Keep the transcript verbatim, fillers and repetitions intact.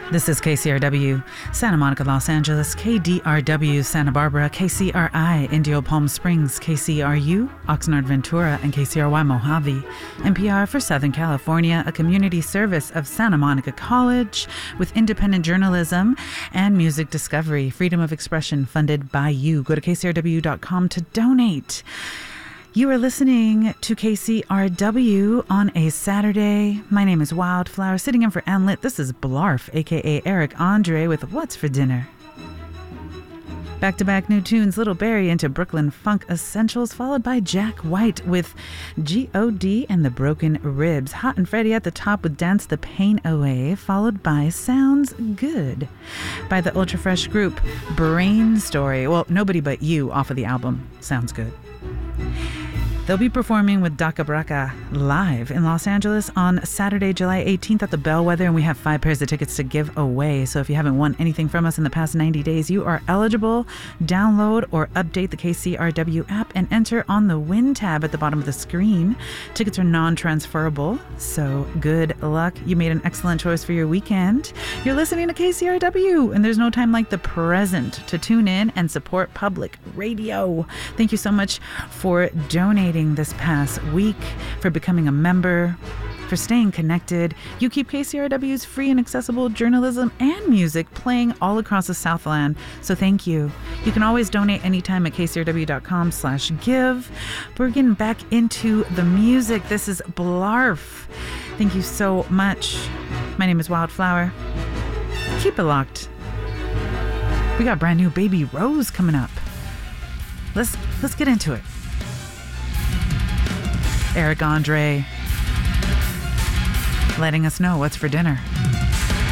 This is K C R W, Santa Monica, Los Angeles, K D R W, Santa Barbara, K C R I, Indio Palm Springs, K C R U, Oxnard, Ventura, and K C R Y, Mojave. N P R for Southern California, a community service of Santa Monica College with independent journalism and music discovery, freedom of expression funded by you. Go to K C R W dot com to donate. You are listening to K C R W on a Saturday. My name is Wildflower, sitting in for Ann Lit. This is Blarf, a k a. Eric Andre with What's for Dinner. Back-to-back new tunes, Little Barry into Brooklyn Funk Essentials, followed by Jack White with G O D and the Broken Ribs. Hot and Freddie at the top with Dance the Pain Away, followed by Sounds Good by the Ultra Fresh group Brain Story. Well, Nobody But You off of the album Sounds Good. They'll be performing with Daka Braka live in Los Angeles on Saturday, July eighteenth at the Bellwether, and we have five pairs of tickets to give away. So if you haven't won anything from us in the past ninety days, you are eligible. Download or update the K C R W app and enter on the Win tab at the bottom of the screen. Tickets are non-transferable, so good luck. You made an excellent choice for your weekend. You're listening to K C R W, and there's no time like the present to tune in and support public radio. Thank you so much for donating this past week, for becoming a member, for staying connected. You keep K C R W's free and accessible journalism and music playing all across the Southland, so thank you. You can always donate anytime at K C R W dot com slash give. We're getting back into the music. This is Blarf. Thank you so much. My name is Wildflower. Keep it locked. We got brand new Baby Rose coming up. Let's let's get into it. Eric Andre letting us know what's for dinner.